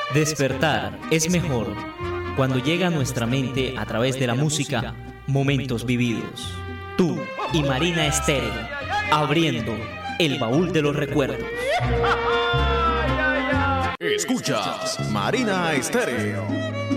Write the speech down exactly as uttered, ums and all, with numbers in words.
Despertar es mejor cuando llega a nuestra mente a través de la música momentos vividos. Tú y Marina Estéreo, abriendo el baúl de los recuerdos. Escuchas Marina Estéreo.